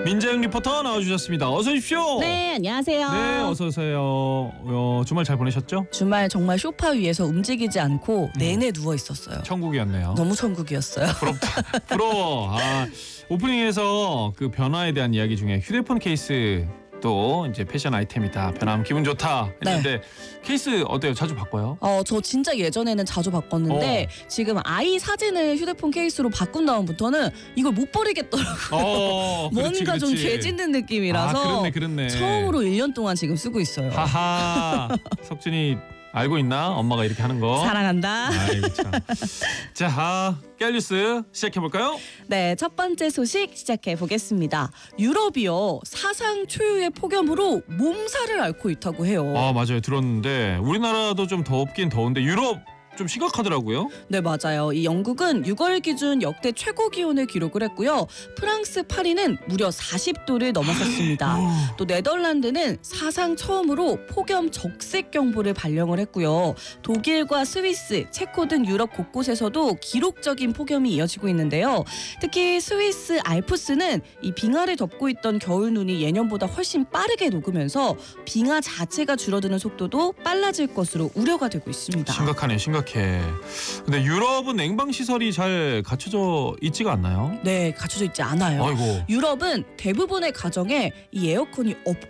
민재영 리포터 나와주셨습니다. 어서 오십시오. 네, 안녕하세요. 네, 어서 오세요. 주말 잘 보내셨죠? 주말 정말 소파 위에서 움직이지 않고 내내 누워 있었어요. 천국이었네요. 너무 천국이었어요. 부럽다. 부러워. 오프닝에서 그 변화에 대한 이야기 중에 휴대폰 케이스 또 이제 패션 아이템이다. 변하면 기분 좋다 했는데 케이스 어때요? 자주 바꿔요? 저 진짜 예전에는 자주 바꿨는데 지금 아이 사진을 휴대폰 케이스로 바꾼 다음부터는 이걸 못 버리겠더라고요. 뭔가 좀 죄 짓는 느낌이라서 그렇네. 처음으로 1년 동안 지금 쓰고 있어요. 하하. 석준이 알고 있나? 엄마가 이렇게 하는 거. 사랑한다. 아이고 참. 자, 깨알뉴스 시작해볼까요? 네, 첫 번째 소식 시작해 보겠습니다. 유럽이요, 사상 초유의 폭염으로 몸살을 앓고 있다고 해요. 맞아요. 들었는데 우리나라도 좀 덥긴 더운데 유럽 좀 심각하더라고요. 네, 맞아요. 이 영국은 6월 기준 역대 최고 기온을 기록을 했고요. 프랑스 파리는 무려 40도를 넘어섰습니다. 또 네덜란드는 사상 처음으로 폭염 적색 경보를 발령을 했고요. 독일과 스위스, 체코 등 유럽 곳곳에서도 기록적인 폭염이 이어지고 있는데요. 특히 스위스 알프스는 이 빙하를 덮고 있던 겨울 눈이 예년보다 훨씬 빠르게 녹으면서 빙하 자체가 줄어드는 속도도 빨라질 것으로 우려가 되고 있습니다. 심각하네요. 근데 유럽은 냉방 시설이 잘 갖춰져 있지가 않나요? 네, 갖춰져 있지 않아요. 아이고. 유럽은 대부분의 가정에 이 에어컨이